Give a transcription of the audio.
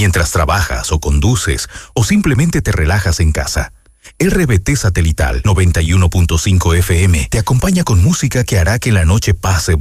mientras trabajas o conduces o simplemente te relajas en casa. RBT Satelital 91.5 FM te acompaña con música que hará que la noche pase